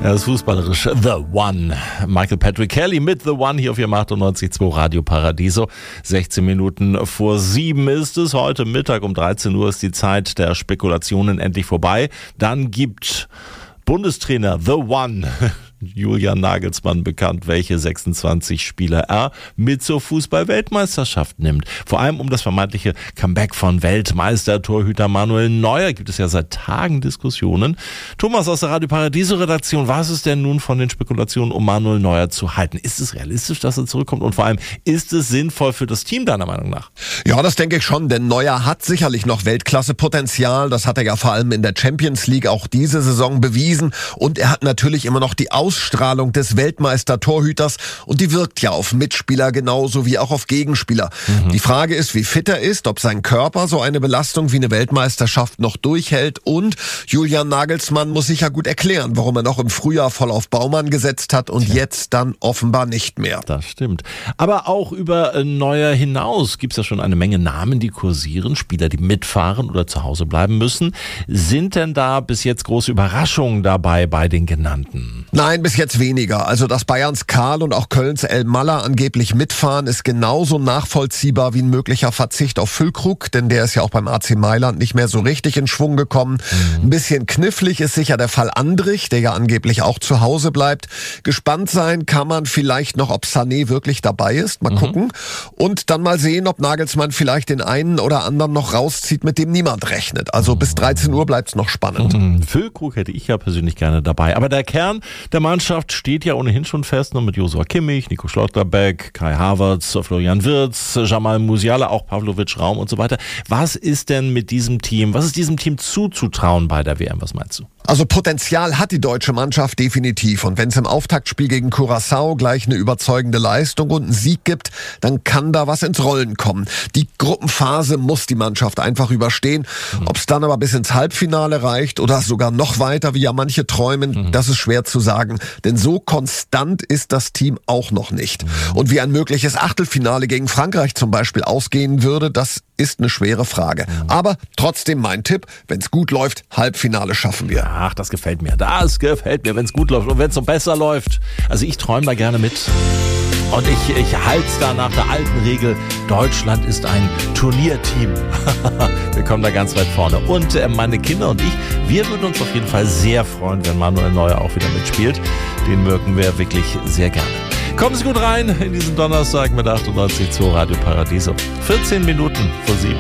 Er ist fußballerisch The One. Michael Patrick Kelly mit The One hier auf ihrem 98.2 Radio Paradiso. 16 Minuten vor 7 ist es. Heute Mittag um 13 Uhr ist die Zeit der Spekulationen endlich vorbei. Dann gibt Bundestrainer The One Julian Nagelsmann bekannt, welche 26 Spieler er mit zur Fußball-Weltmeisterschaft nimmt. Vor allem um das vermeintliche Comeback von Weltmeister-Torhüter Manuel Neuer gibt es ja seit Tagen Diskussionen. Thomas aus der Radio Paradiso-Redaktion, was ist denn nun von den Spekulationen um Manuel Neuer zu halten? Ist es realistisch, dass er zurückkommt? Und vor allem, ist es sinnvoll für das Team deiner Meinung nach? Ja, das denke ich schon, denn Neuer hat sicherlich noch Weltklasse-Potenzial. Das hat er ja vor allem in der Champions League auch diese Saison bewiesen. Und er hat natürlich immer noch die Ausstrahlung des Weltmeister-Torhüters und die wirkt ja auf Mitspieler genauso wie auch auf Gegenspieler. Die Frage ist, wie fit er ist, ob sein Körper so eine Belastung wie eine Weltmeisterschaft noch durchhält, und Julian Nagelsmann muss sicher gut erklären, warum er noch im Frühjahr voll auf Baumann gesetzt hat und jetzt dann offenbar nicht mehr. Das stimmt. Aber auch über Neuer hinaus gibt es ja schon eine Menge Namen, die kursieren, Spieler, die mitfahren oder zu Hause bleiben müssen. Sind denn da bis jetzt große Überraschungen dabei bei den genannten? Nein, bis jetzt weniger. Also, dass Bayerns Karl und auch Kölns El Malla angeblich mitfahren, ist genauso nachvollziehbar wie ein möglicher Verzicht auf Füllkrug, denn der ist ja auch beim AC Mailand nicht mehr so richtig in Schwung gekommen. Ein bisschen knifflig ist sicher der Fall Andrich, der ja angeblich auch zu Hause bleibt. Gespannt sein kann man vielleicht noch, ob Sané wirklich dabei ist. Mal gucken. Und dann mal sehen, ob Nagelsmann vielleicht den einen oder anderen noch rauszieht, mit dem niemand rechnet. Also bis 13 Uhr bleibt's noch spannend. Füllkrug hätte ich ja persönlich gerne dabei. Aber der Kern der Mannschaft steht ja ohnehin schon fest, mit Joshua Kimmich, Nico Schlotterbeck, Kai Havertz, Florian Wirtz, Jamal Musiala, auch Pavlovic, Raum und so weiter. Was ist denn mit diesem Team, was ist diesem Team zuzutrauen bei der WM? Was meinst du? Also Potenzial hat die deutsche Mannschaft definitiv. Und wenn es im Auftaktspiel gegen Curaçao gleich eine überzeugende Leistung und einen Sieg gibt, dann kann da was ins Rollen kommen. Die Gruppenphase muss die Mannschaft einfach überstehen. Ob es dann aber bis ins Halbfinale reicht oder sogar noch weiter, wie ja manche träumen, das ist schwer zu sagen. Denn so konstant ist das Team auch noch nicht. Und wie ein mögliches Achtelfinale gegen Frankreich zum Beispiel ausgehen würde, das ist eine schwere Frage. Aber trotzdem mein Tipp, wenn es gut läuft, Halbfinale schaffen wir. Ach, das gefällt mir. Das gefällt mir, wenn es gut läuft und wenn es so besser läuft. Also ich träume da gerne mit. Und ich halte es da nach der alten Regel, Deutschland ist ein Turnierteam. Wir kommen da ganz weit vorne. Und meine Kinder und ich, wir würden uns auf jeden Fall sehr freuen, wenn Manuel Neuer auch wieder mitspielt. Den mögen wir wirklich sehr gerne. Kommen Sie gut rein in diesen Donnerstag mit 98.2 Radio Paradiso. 14 Minuten vor 7.